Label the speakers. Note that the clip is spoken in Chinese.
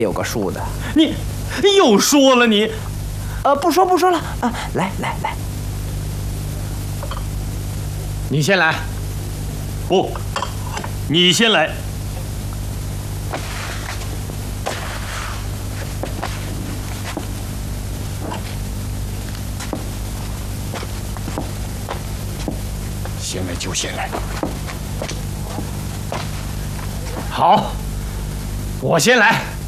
Speaker 1: 有个数的。
Speaker 2: 你又说了你，
Speaker 1: 不说了啊！来，
Speaker 2: 你先来。
Speaker 3: 不，你先来。
Speaker 4: 先来就先来。
Speaker 2: 好，我先来。